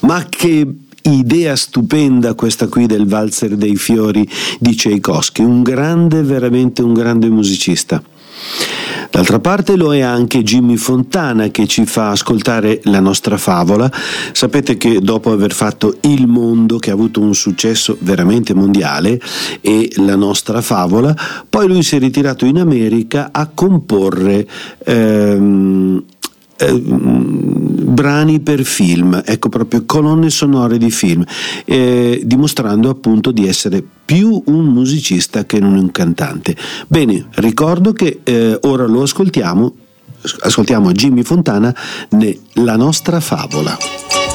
Ma che idea stupenda questa qui del Valzer dei fiori di Tchaikovsky, un grande, veramente un grande musicista. D'altra parte lo è anche Jimmy Fontana, che ci fa ascoltare La nostra favola. Sapete che dopo aver fatto Il mondo, che ha avuto un successo veramente mondiale, e La nostra favola, poi lui si è ritirato in America a comporre brani per film, ecco, proprio colonne sonore di film, dimostrando appunto di essere più un musicista che non un cantante. Bene, ricordo che ora lo ascoltiamo Jimmy Fontana, La nostra favola.